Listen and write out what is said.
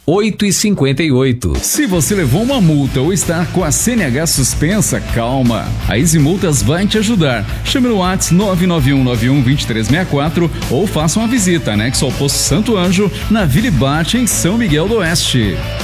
8h58. Se você levou uma multa ou está com a CNH suspensa, calma. A Easy Multas vai te ajudar. Chame no WhatsApp 991912364 ou faça uma visita anexo ao Posto Santo Anjo, na Vila Ibate, em São Miguel do Oeste.